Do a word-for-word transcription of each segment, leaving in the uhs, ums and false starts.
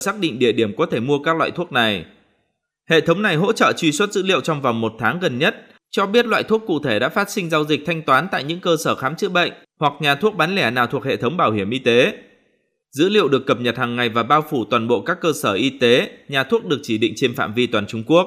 xác định địa điểm có thể mua các loại thuốc này. Hệ thống này hỗ trợ truy xuất dữ liệu trong vòng một tháng gần nhất, cho biết loại thuốc cụ thể đã phát sinh giao dịch thanh toán tại những cơ sở khám chữa bệnh hoặc nhà thuốc bán lẻ nào thuộc hệ thống bảo hiểm y tế. Dữ liệu được cập nhật hàng ngày và bao phủ toàn bộ các cơ sở y tế, nhà thuốc được chỉ định trên phạm vi toàn Trung Quốc.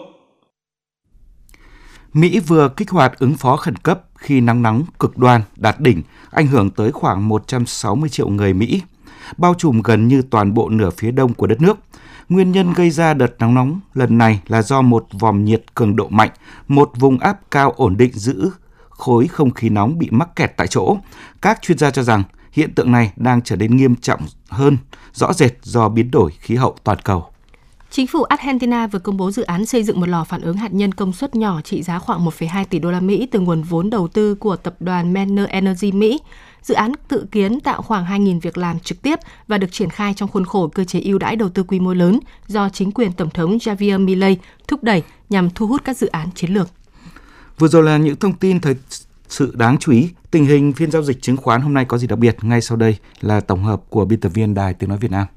Mỹ vừa kích hoạt ứng phó khẩn cấp khi nắng nóng cực đoan đạt đỉnh, ảnh hưởng tới khoảng một trăm sáu mươi triệu người Mỹ, bao trùm gần như toàn bộ nửa phía đông của đất nước. Nguyên nhân gây ra đợt nắng nóng lần này là do một vòm nhiệt cường độ mạnh, một vùng áp cao ổn định giữ khối không khí nóng bị mắc kẹt tại chỗ. Các chuyên gia cho rằng hiện tượng này đang trở nên nghiêm trọng hơn, rõ rệt do biến đổi khí hậu toàn cầu. Chính phủ Argentina vừa công bố dự án xây dựng một lò phản ứng hạt nhân công suất nhỏ trị giá khoảng một phẩy hai tỷ đô la Mỹ từ nguồn vốn đầu tư của tập đoàn Menner Energy Mỹ. Dự án dự kiến tạo khoảng hai nghìn việc làm trực tiếp và được triển khai trong khuôn khổ cơ chế ưu đãi đầu tư quy mô lớn do chính quyền Tổng thống Javier Milei thúc đẩy nhằm thu hút các dự án chiến lược. Vừa rồi là những thông tin thời sự đáng chú ý. Tình hình phiên giao dịch chứng khoán hôm nay có gì đặc biệt? Ngay sau đây là tổng hợp của biên tập viên Đài Tiếng nói Việt Nam.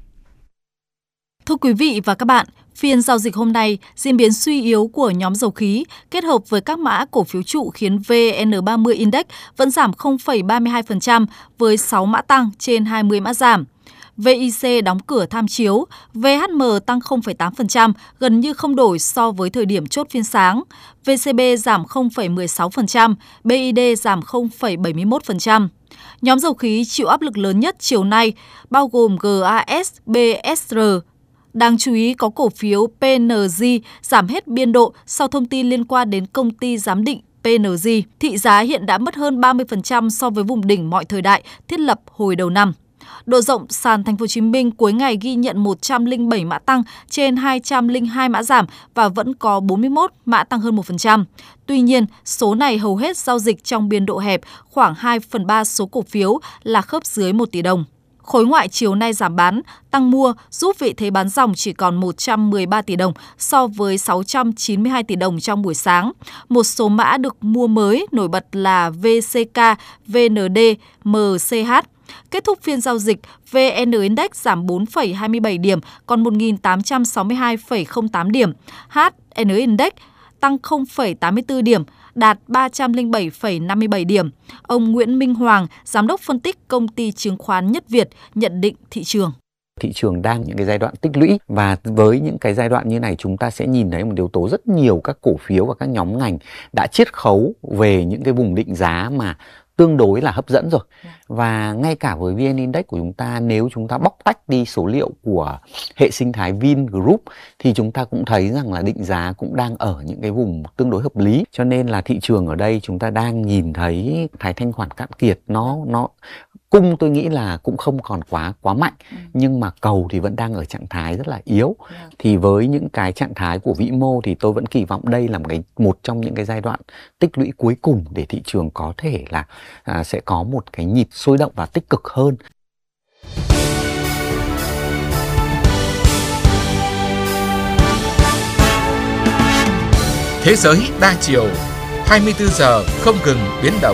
Thưa quý vị và các bạn, phiên giao dịch hôm nay diễn biến suy yếu của nhóm dầu khí kết hợp với các mã cổ phiếu trụ khiến vê en ba mươi Index vẫn giảm không phẩy ba mươi hai phần trăm với sáu mã tăng trên hai mươi mã giảm. vê i xê đóng cửa tham chiếu, vê hát em tăng không phẩy tám phần trăm, gần như không đổi so với thời điểm chốt phiên sáng. vê xê bê giảm không phẩy mười sáu phần trăm, bê i đê giảm không phẩy bảy mươi mốt phần trăm. Nhóm dầu khí chịu áp lực lớn nhất chiều nay bao gồm giê a ét, bê ét rờ. Đáng chú ý có cổ phiếu pê en giê giảm hết biên độ sau thông tin liên quan đến công ty giám định pê en giê. Thị giá hiện đã mất hơn ba mươi phần trăm so với vùng đỉnh mọi thời đại thiết lập hồi đầu năm. Độ rộng sàn Thành phố Hồ Chí Minh cuối ngày ghi nhận một trăm lẻ bảy mã tăng trên hai trăm lẻ hai mã giảm và vẫn có bốn mươi mốt mã tăng hơn một phần trăm. Tuy nhiên, số này hầu hết giao dịch trong biên độ hẹp, khoảng hai phần ba số cổ phiếu là khớp dưới một tỷ đồng. Khối ngoại chiều nay giảm bán, tăng mua giúp vị thế bán dòng chỉ còn một trăm mười ba tỷ đồng so với sáu trăm chín mươi hai tỷ đồng trong buổi sáng. Một số mã được mua mới nổi bật là vê xê ca, vê en đê, em xê hát. Kết thúc phiên giao dịch, vê en Index giảm bốn phẩy hai mươi bảy điểm, còn một nghìn tám trăm sáu mươi hai phẩy không tám điểm. hát en Index tăng không phẩy tám mươi tư điểm, đạt ba trăm lẻ bảy phẩy năm mươi bảy điểm. Ông Nguyễn Minh Hoàng, giám đốc phân tích công ty chứng khoán Nhất Việt, nhận định thị trường. Thị trường đang những cái giai đoạn tích lũy và với những cái giai đoạn như này chúng ta sẽ nhìn thấy một yếu tố rất nhiều các cổ phiếu và các nhóm ngành đã chiết khấu về những cái vùng định giá mà tương đối là hấp dẫn rồi. Và ngay cả với vê en Index của chúng ta, nếu chúng ta bóc tách đi số liệu của hệ sinh thái Vingroup thì chúng ta cũng thấy rằng là định giá cũng đang ở những cái vùng tương đối hợp lý. Cho nên là thị trường ở đây chúng ta đang nhìn thấy thái thanh khoản cạn kiệt, nó nó cung tôi nghĩ là cũng không còn quá quá mạnh, ừ. nhưng mà cầu thì vẫn đang ở trạng thái rất là yếu. Yeah. Thì với những cái trạng thái của vĩ mô thì tôi vẫn kỳ vọng đây là một cái một trong những cái giai đoạn tích lũy cuối cùng để thị trường có thể là à, sẽ có một cái nhịp sôi động và tích cực hơn. Thế giới đa chiều, hai mươi tư giờ không ngừng biến động.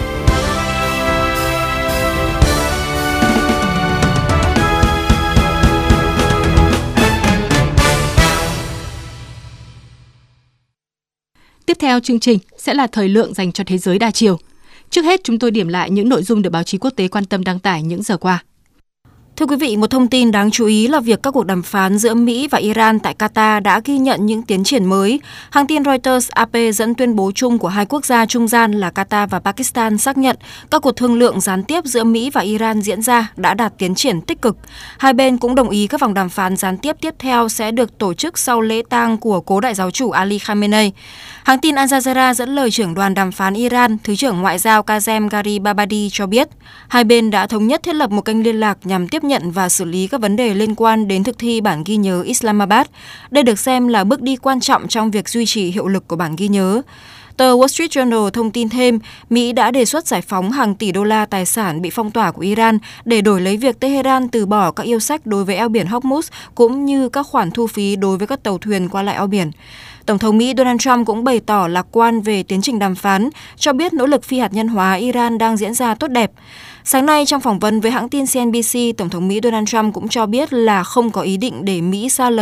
Tiếp theo chương trình sẽ là thời lượng dành cho thế giới đa chiều. Trước hết chúng tôi điểm lại những nội dung được báo chí quốc tế quan tâm đăng tải những giờ qua. Thưa quý vị, một thông tin đáng chú ý là việc các cuộc đàm phán giữa Mỹ và Iran tại Qatar đã ghi nhận những tiến triển mới. Hãng tin Reuters a pê dẫn tuyên bố chung của hai quốc gia trung gian là Qatar và Pakistan xác nhận các cuộc thương lượng gián tiếp giữa Mỹ và Iran diễn ra đã đạt tiến triển tích cực. Hai bên cũng đồng ý các vòng đàm phán gián tiếp tiếp theo sẽ được tổ chức sau lễ tang của cố đại giáo chủ Ali Khamenei. Hãng tin Al Jazeera dẫn lời trưởng đoàn đàm phán Iran, Thứ trưởng Ngoại giao Kazem Gharibabadi cho biết, hai bên đã thống nhất thiết lập một kênh liên lạc nhằm tiếp nhận và xử lý các vấn đề liên quan đến thực thi bản ghi nhớ Islamabad. Đây được xem là bước đi quan trọng trong việc duy trì hiệu lực của bản ghi nhớ. Tờ Wall Street Journal thông tin thêm, Mỹ đã đề xuất giải phóng hàng tỷ đô la tài sản bị phong tỏa của Iran để đổi lấy việc Tehran từ bỏ các yêu sách đối với eo biển Hormuz cũng như các khoản thu phí đối với các tàu thuyền qua lại eo biển. Tổng thống Mỹ Donald Trump cũng bày tỏ lạc quan về tiến trình đàm phán, cho biết nỗ lực phi hạt nhân hóa Iran đang diễn ra tốt đẹp. Sáng nay, trong phỏng vấn với hãng tin xê en bê xê, Tổng thống Mỹ Donald Trump cũng cho biết là không có ý định để Mỹ xa lầy